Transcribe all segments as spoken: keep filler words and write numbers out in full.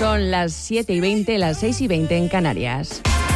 Son las siete y veinte, las seis y veinte en Canarias.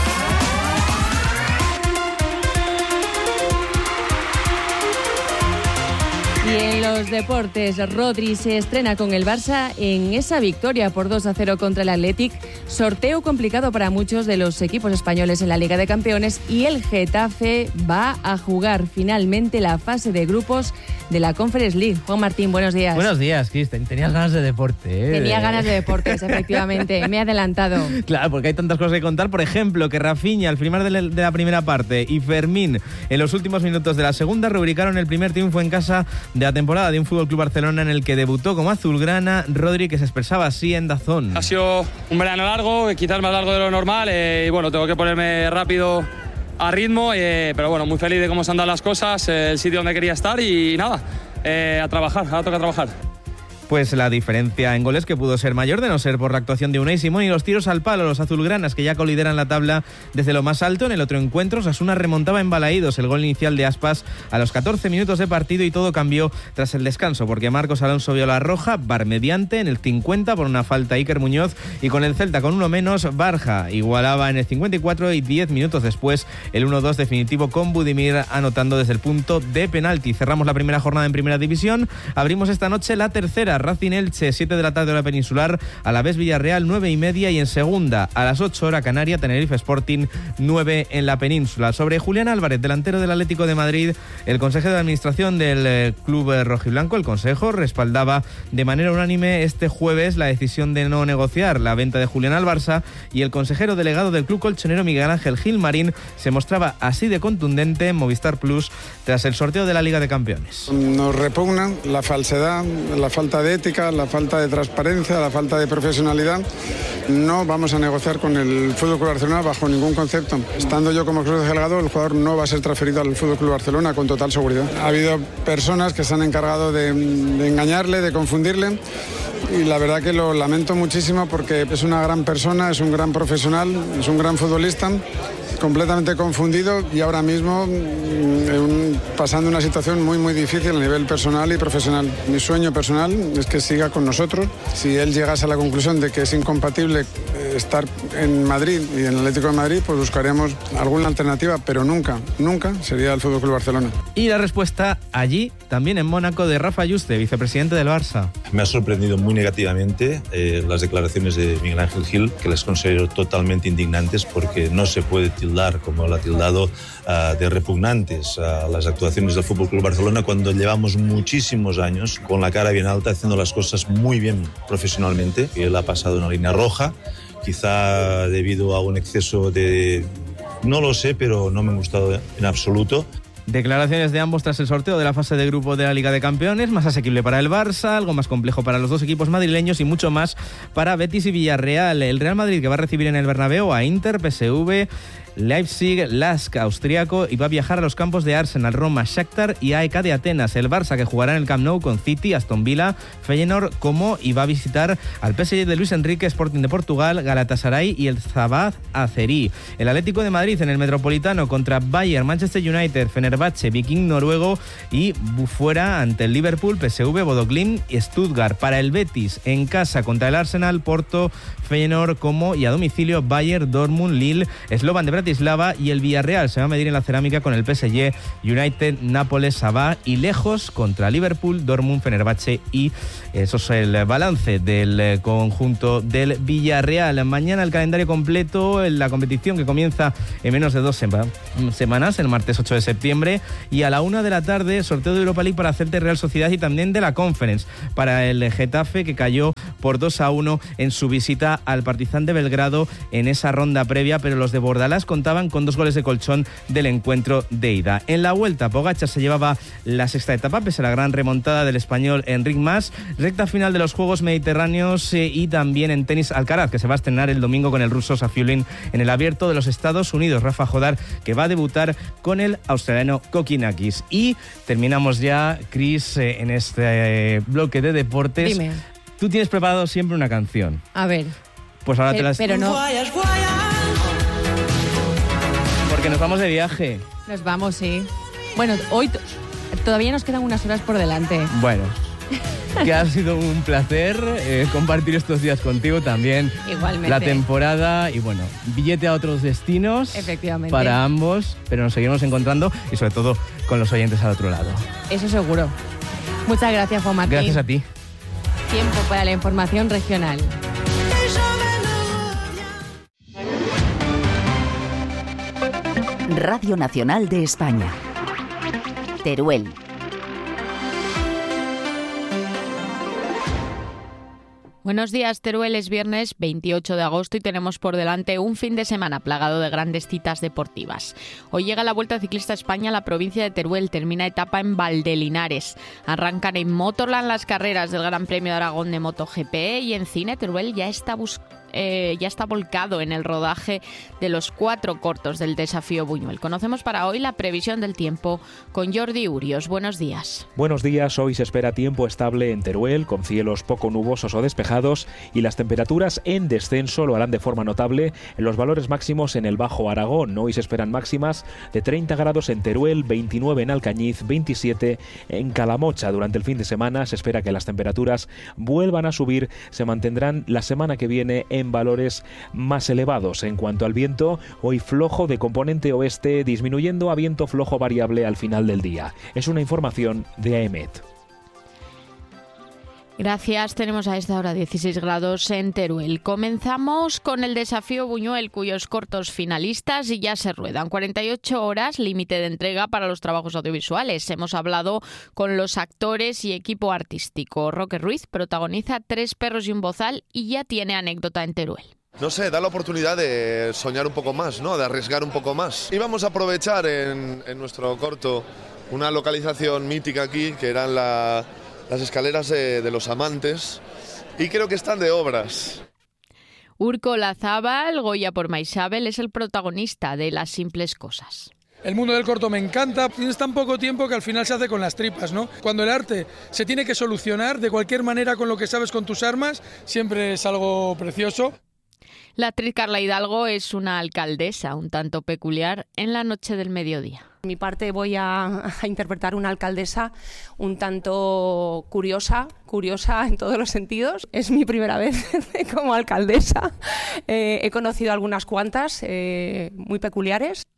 Y en los deportes, Rodri se estrena con el Barça en esa victoria por dos a cero contra el Athletic. Sorteo complicado para muchos de los equipos españoles en la Liga de Campeones, y el Getafe va a jugar finalmente la fase de grupos de la Conference League. Juan Martín, buenos días. Buenos días, Kristen. Tenías ganas de deporte, ¿eh? Tenía ganas de deportes, efectivamente. Me he adelantado. Claro, porque hay tantas cosas que contar. Por ejemplo, que Rafinha al final de la primera parte y Fermín en los últimos minutos de la segunda rubricaron el primer triunfo en casa de la temporada de un F C Barcelona, en el que debutó como azulgrana. Rodri, que se expresaba así en DAZN. Ha sido un verano largo, quizás más largo de lo normal, eh, y bueno, tengo que ponerme rápido a ritmo, eh, pero bueno, muy feliz de cómo se han dado las cosas, eh, el sitio donde quería estar y nada, eh, a trabajar, ahora toca trabajar. Pues la diferencia en goles, que pudo ser mayor de no ser por la actuación de Unai Simón, y los tiros al palo, los azulgranas, que ya colideran la tabla desde lo más alto. En el otro encuentro, Osasuna remontaba en Balaídos el gol inicial de Aspas a los catorce minutos de partido, y todo cambió tras el descanso, porque Marcos Alonso vio la roja, VAR mediante, en el cincuenta por una falta a Iker Muñoz, y con el Celta con uno menos, Barja igualaba en el cincuenta y cuatro, y diez minutos después el uno dos definitivo con Budimir anotando desde el punto de penalti. Cerramos la primera jornada en Primera División, abrimos esta noche la tercera. Racing Elche, siete de la tarde hora peninsular, a la vez Villarreal, nueve y media, y en segunda a las ocho hora canaria, Tenerife Sporting, nueve en la península. Sobre Julián Álvarez, delantero del Atlético de Madrid, el consejero de administración del eh, club rojiblanco, el consejo, respaldaba de manera unánime este jueves la decisión de no negociar la venta de Julián al Barça, y el consejero delegado del club colchonero, Miguel Ángel Gilmarín, se mostraba así de contundente en Movistar Plus tras el sorteo de la Liga de Campeones. Nos repugna la falsedad, la falta de ética, la falta de transparencia, la falta de profesionalidad. No vamos a negociar con el F C Barcelona bajo ningún concepto. Estando yo como consejero delegado, el jugador no va a ser transferido al F C Barcelona con total seguridad. Ha habido personas que se han encargado de, de engañarle, de confundirle, y la verdad que lo lamento muchísimo, porque es una gran persona, es un gran profesional, es un gran futbolista, completamente confundido, y ahora mismo un, pasando una situación muy muy difícil a nivel personal y profesional. Mi sueño personal es que siga con nosotros. Si él llegase a la conclusión de que es incompatible estar en Madrid y en el Atlético de Madrid, pues buscaremos alguna alternativa, pero nunca, nunca sería el F C Barcelona. Y la respuesta allí, también en Mónaco, de Rafa Yuste, vicepresidente del Barça. Me ha sorprendido muy negativamente eh, las declaraciones de Miguel Ángel Gil, que las considero totalmente indignantes, porque no se puede tildar, como lo ha tildado, uh, de repugnantes a las actuaciones del F C Barcelona, cuando llevamos muchísimos años con la cara bien alta, haciendo las cosas muy bien profesionalmente. Él ha pasado una línea roja, quizá debido a un exceso de... no lo sé, pero no me ha gustado en absoluto. Declaraciones de ambos tras el sorteo de la fase de grupo de la Liga de Campeones, más asequible para el Barça, algo más complejo para los dos equipos madrileños y mucho más para Betis y Villarreal. El Real Madrid, que va a recibir en el Bernabéu a Inter, P S V, Leipzig, Lask austriaco, y va a viajar a los campos de Arsenal, Roma, Shakhtar y A E K de Atenas. El Barça, que jugará en el Camp Nou con City, Aston Villa, Feyenoord, Como, y va a visitar al P S G de Luis Enrique, Sporting de Portugal, Galatasaray y el Zabad Azerí. El Atlético de Madrid en el Metropolitano contra Bayern, Manchester United, Fenerbahce, Viking noruego, y fuera ante el Liverpool, P S V, Bodo Glimt y Stuttgart. Para el Betis, en casa contra el Arsenal, Porto, Feyenoord, Como, y a domicilio Bayern, Dortmund, Lille, Slovan de Bratislava, y el Villarreal se va a medir en la cerámica con el P S G, United, Nápoles, Sabah y Lejos contra Liverpool, Dortmund, Fenerbahce, y eso es el balance del conjunto del Villarreal. Mañana el calendario completo en la competición, que comienza en menos de dos sema- semanas, el martes ocho de septiembre, y a la una de la tarde sorteo de Europa League para Celta y Real Sociedad, y también de la Conference para el Getafe, que cayó por dos a uno en su visita al Partizan de Belgrado en esa ronda previa, pero los de Bordalás contaban con dos goles de colchón del encuentro de ida. En la vuelta, Pogačar se llevaba la sexta etapa pese a la gran remontada del español Enric Mas. Recta final de los Juegos Mediterráneos, eh, y también en tenis Alcaraz, que se va a estrenar el domingo con el ruso Safiullin en el Abierto de los Estados Unidos. Rafa Jodar, que va a debutar con el australiano Kokinakis. Y terminamos ya, Cris, eh, en este eh, bloque de deportes. Dime. Tú tienes preparado siempre una canción. A ver. Pues ahora pero, te las... Pero no. Porque nos vamos de viaje. Nos vamos, sí. Bueno, hoy t- todavía nos quedan unas horas por delante. Bueno, que ha sido un placer eh, compartir estos días contigo también. Igualmente. La temporada y bueno, billete a otros destinos. Efectivamente. Para ambos, pero nos seguimos encontrando y sobre todo con los oyentes al otro lado. Eso seguro. Muchas gracias, Juan Martín. Gracias a ti. Tiempo para la información regional. Radio Nacional de España. Teruel. Buenos días, Teruel. Es viernes veintiocho de agosto y tenemos por delante un fin de semana plagado de grandes citas deportivas. Hoy llega la Vuelta Ciclista a España a la provincia de Teruel, termina etapa en Valdelinares. Arrancan en Motorland las carreras del Gran Premio de Aragón de MotoGP y en cine Teruel ya está buscando. Eh, ya está volcado en el rodaje de los cuatro cortos del Desafío Buñuel. Conocemos para hoy la previsión del tiempo con Jordi Urios. Buenos días. Buenos días. Hoy se espera tiempo estable en Teruel, con cielos poco nubosos o despejados, y las temperaturas en descenso lo harán de forma notable en los valores máximos en el Bajo Aragón. Hoy se esperan máximas de treinta grados en Teruel, veintinueve en Alcañiz, veintisiete en Calamocha. Durante el fin de semana se espera que las temperaturas vuelvan a subir, se mantendrán la semana que viene en valores más elevados. En cuanto al viento, hoy flojo de componente oeste, disminuyendo a viento flojo variable al final del día. Es una información de AEMET. Gracias. Tenemos a esta hora dieciséis grados en Teruel. Comenzamos con el Desafío Buñuel, cuyos cortos finalistas ya se ruedan. cuarenta y ocho horas, límite de entrega para los trabajos audiovisuales. Hemos hablado con los actores y equipo artístico. Roque Ruiz protagoniza Tres perros y un bozal y ya tiene anécdota en Teruel. No sé, da la oportunidad de soñar un poco más, ¿no? De arriesgar un poco más. Y vamos a aprovechar en, en nuestro corto una localización mítica aquí, que eran la... las escaleras de, de los amantes, y creo que están de obras. Urko Lazábal, Goya por Maisabel, es el protagonista de Las simples cosas. El mundo del corto me encanta. Tienes tan poco tiempo que al final se hace con las tripas, ¿no? Cuando el arte se tiene que solucionar de cualquier manera con lo que sabes, con tus armas, siempre es algo precioso. La actriz Carla Hidalgo es una alcaldesa un tanto peculiar en La noche del mediodía. Por mi parte voy a, a interpretar una alcaldesa un tanto curiosa, curiosa en todos los sentidos. Es mi primera vez como alcaldesa. Eh, he conocido algunas cuantas eh, muy peculiares.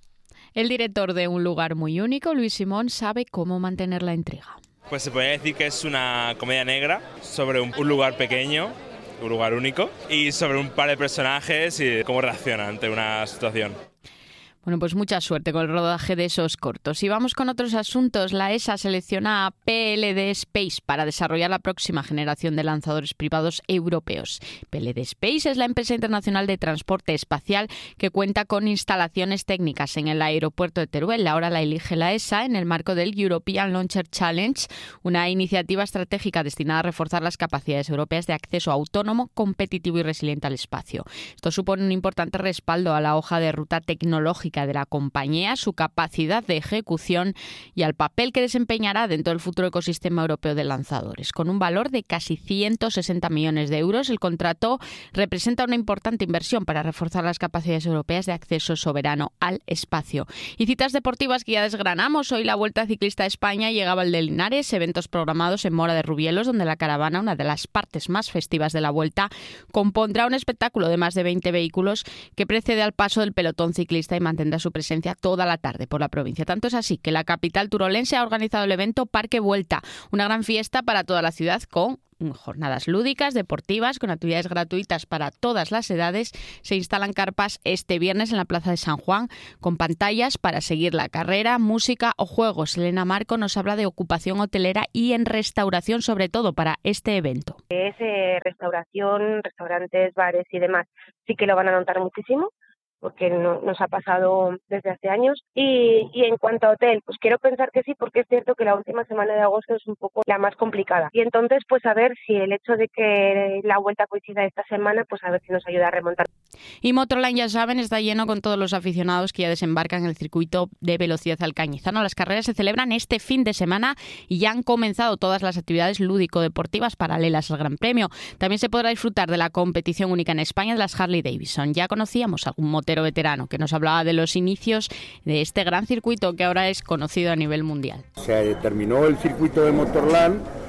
El director de Un lugar muy único, Luis Simón, sabe cómo mantener la intriga. Pues se podría decir que es una comedia negra sobre un, un lugar pequeño, un lugar único, y sobre un par de personajes y cómo reaccionan ante una situación. Bueno, pues mucha suerte con el rodaje de esos cortos. Y vamos con otros asuntos. La E S A selecciona a P L D Space para desarrollar la próxima generación de lanzadores privados europeos. P L D Space es la empresa internacional de transporte espacial que cuenta con instalaciones técnicas en el aeropuerto de Teruel. Ahora la elige la E S A en el marco del European Launcher Challenge, una iniciativa estratégica destinada a reforzar las capacidades europeas de acceso autónomo, competitivo y resiliente al espacio. Esto supone un importante respaldo a la hoja de ruta tecnológica de la compañía, su capacidad de ejecución y al papel que desempeñará dentro del futuro ecosistema europeo de lanzadores. Con un valor de casi ciento sesenta millones de euros, el contrato representa una importante inversión para reforzar las capacidades europeas de acceso soberano al espacio. Y citas deportivas que ya desgranamos. Hoy la Vuelta Ciclista a España llega a Valdelinares, eventos programados en Mora de Rubielos, donde la caravana, una de las partes más festivas de la Vuelta, compondrá un espectáculo de más de veinte vehículos que precede al paso del pelotón ciclista y mantendrá su presencia toda la tarde por la provincia. Tanto es así que la capital turolense ha organizado el evento Parque Vuelta, una gran fiesta para toda la ciudad con jornadas lúdicas, deportivas, con actividades gratuitas para todas las edades. Se instalan carpas este viernes en la Plaza de San Juan con pantallas para seguir la carrera, música o juegos. Elena Marco nos habla de ocupación hotelera y en restauración, sobre todo para este evento. Es eh, restauración, restaurantes, bares y demás. Sí que lo van a notar muchísimo, porque no, nos ha pasado desde hace años. Y, y en cuanto a hotel, pues quiero pensar que sí, porque es cierto que la última semana de agosto es un poco la más complicada. Y entonces, pues a ver si el hecho de que la vuelta coincida esta semana, pues a ver si nos ayuda a remontar. Y Motorland, ya saben, está lleno con todos los aficionados que ya desembarcan en el circuito de velocidad alcañizano. Las carreras se celebran este fin de semana y ya han comenzado todas las actividades lúdico-deportivas paralelas al Gran Premio. También se podrá disfrutar de la competición única en España de las Harley Davidson. Ya conocíamos algún motero veterano que nos hablaba de los inicios de este gran circuito que ahora es conocido a nivel mundial. Se terminó el circuito de Motorland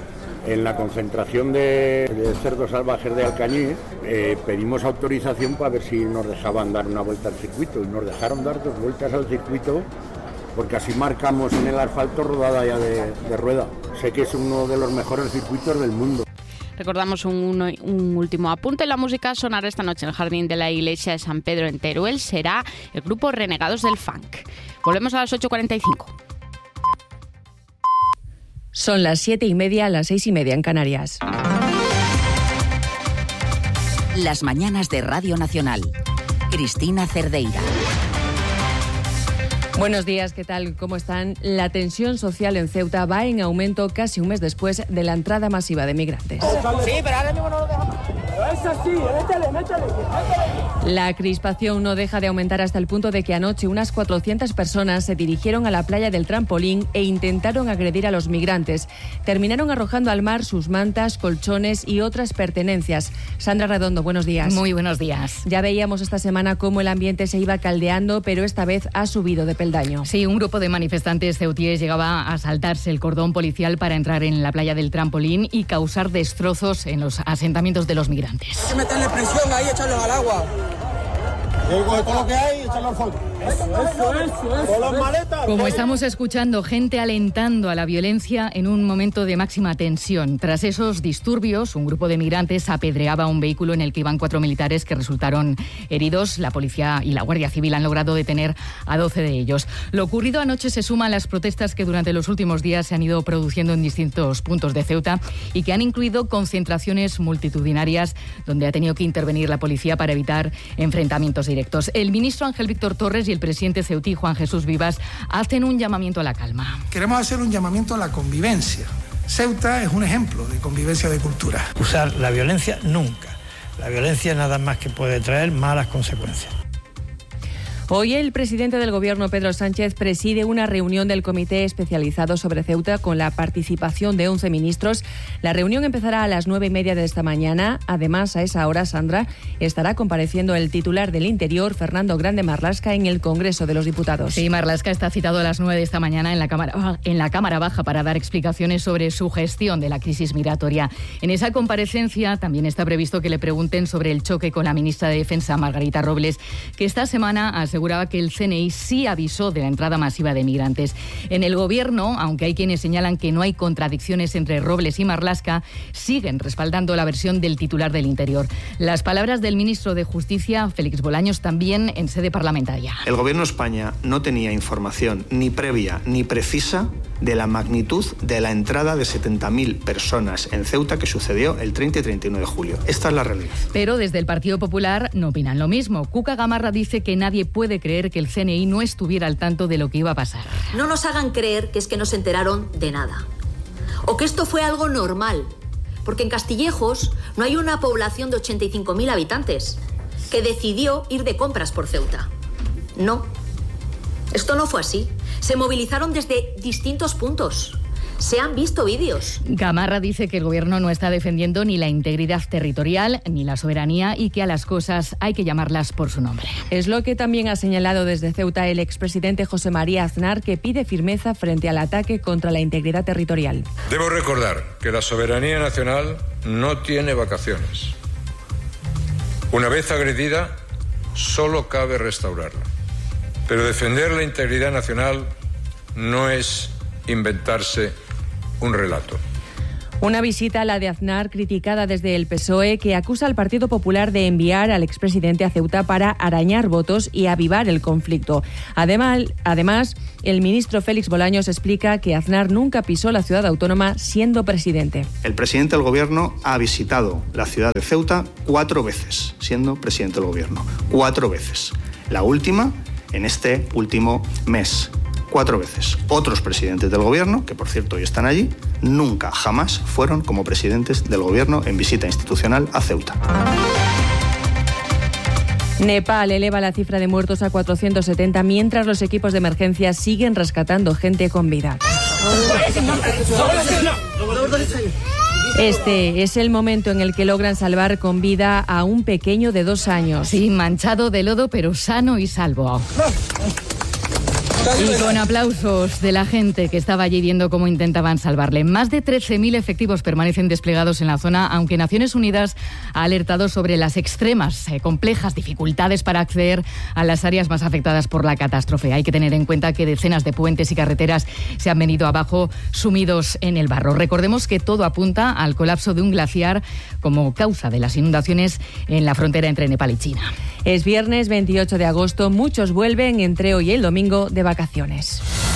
En la concentración de, de cerdos salvajes de Alcañiz eh, pedimos autorización para ver si nos dejaban dar una vuelta al circuito y nos dejaron dar dos vueltas al circuito porque así marcamos en el asfalto rodada ya de, de rueda. Sé que es uno de los mejores circuitos del mundo. Recordamos un, un último apunte. La música sonará esta noche en el jardín de la iglesia de San Pedro en Teruel. Será el grupo Renegados del Funk. Volvemos a las ocho cuarenta y cinco. Son las siete y media, las seis y media en Canarias. Las mañanas de Radio Nacional. Cristina Cerdeira. Buenos días, ¿qué tal? ¿Cómo están? La tensión social en Ceuta va en aumento casi un mes después de la entrada masiva de migrantes. Sí, pero ahora mismo no lo dejamos. Es así, métele, métele, métele. La crispación no deja de aumentar hasta el punto de que anoche unas cuatrocientas personas se dirigieron a la playa del Trampolín e intentaron agredir a los migrantes. Terminaron arrojando al mar sus mantas, colchones y otras pertenencias. Sandra Redondo, buenos días. Muy buenos días. Ya veíamos esta semana cómo el ambiente se iba caldeando, pero esta vez ha subido de peldaño. Sí, un grupo de manifestantes ceutíes llegaba a saltarse el cordón policial para entrar en la playa del Trampolín y causar destrozos en los asentamientos de los migrantes. Hay que meterle presión ahí y echarlos al agua. Todo lo que hay, echarlo al fondo. Eso, eso, eso, eso. Con las maletas. Como estamos escuchando, gente alentando a la violencia en un momento de máxima tensión. Tras esos disturbios, un grupo de migrantes apedreaba un vehículo en el que iban cuatro militares que resultaron heridos. La policía y la Guardia Civil han logrado detener a doce de ellos. Lo ocurrido anoche se suma a las protestas que durante los últimos días se han ido produciendo en distintos puntos de Ceuta y que han incluido concentraciones multitudinarias donde ha tenido que intervenir la policía para evitar enfrentamientos directos. El ministro Ángel Víctor Torres y el presidente ceutí Juan Jesús Vivas hacen un llamamiento a la calma. Queremos hacer un llamamiento a la convivencia. Ceuta es un ejemplo de convivencia de cultura. Usar la violencia nunca. La violencia nada más que puede traer malas consecuencias. Hoy el presidente del Gobierno, Pedro Sánchez, preside una reunión del Comité Especializado sobre Ceuta con la participación de once ministros. La reunión empezará a las nueve y media de esta mañana. Además, a esa hora, Sandra, estará compareciendo el titular del Interior, Fernando Grande Marlaska, en el Congreso de los Diputados. Sí, Marlaska está citado a las nueve de esta mañana en la Cámara, en la Cámara Baja para dar explicaciones sobre su gestión de la crisis migratoria. En esa comparecencia también está previsto que le pregunten sobre el choque con la ministra de Defensa, Margarita Robles, que esta semana ha aseguraba que el C N I sí avisó de la entrada masiva de migrantes. En el Gobierno, aunque hay quienes señalan que no hay contradicciones entre Robles y Marlaska, siguen respaldando la versión del titular del Interior. Las palabras del ministro de Justicia, Félix Bolaños, también en sede parlamentaria. El Gobierno de España no tenía información ni previa ni precisa de la magnitud de la entrada de setenta mil personas en Ceuta que sucedió el treinta y treinta y nueve de julio. Esta es la realidad. Pero desde el Partido Popular no opinan lo mismo. Cuca Gamarra dice que nadie puede creer que el C N I no estuviera al tanto de lo que iba a pasar. No nos hagan creer que es que no se enteraron de nada. O que esto fue algo normal. Porque en Castillejos no hay una población de ochenta y cinco mil habitantes que decidió ir de compras por Ceuta. No. Esto no fue así. Se movilizaron desde distintos puntos. Se han visto vídeos. Gamarra dice que el Gobierno no está defendiendo ni la integridad territorial ni la soberanía y que a las cosas hay que llamarlas por su nombre. Es lo que también ha señalado desde Ceuta el expresidente José María Aznar, que pide firmeza frente al ataque contra la integridad territorial. Debo recordar que la soberanía nacional no tiene vacaciones. Una vez agredida, solo cabe restaurarla. Pero defender la integridad nacional no es inventarse un relato. Una visita a la de Aznar criticada desde el P S O E, que acusa al Partido Popular de enviar al expresidente a Ceuta para arañar votos y avivar el conflicto. Además, además, el ministro Félix Bolaños explica que Aznar nunca pisó la ciudad autónoma siendo presidente. El presidente del Gobierno ha visitado la ciudad de Ceuta cuatro veces, siendo presidente del Gobierno. Cuatro veces. La última en este último mes. Cuatro veces. Otros presidentes del Gobierno, que por cierto hoy están allí, nunca, jamás fueron como presidentes del Gobierno en visita institucional a Ceuta. Nepal eleva la cifra de muertos a cuatrocientos setenta, mientras los equipos de emergencia siguen rescatando gente con vida. Este es el momento en el que logran salvar con vida a un pequeño de dos años. Sí, manchado de lodo, pero sano y salvo. Y con aplausos de la gente que estaba allí viendo cómo intentaban salvarle. Más de trece mil efectivos permanecen desplegados en la zona, aunque Naciones Unidas ha alertado sobre las extremas, eh, complejas dificultades para acceder a las áreas más afectadas por la catástrofe. Hay que tener en cuenta que decenas de puentes y carreteras se han venido abajo, sumidos en el barro. Recordemos que todo apunta al colapso de un glaciar como causa de las inundaciones en la frontera entre Nepal y China. Es viernes veintiocho de agosto, muchos vuelven entre hoy y el domingo de vacaciones.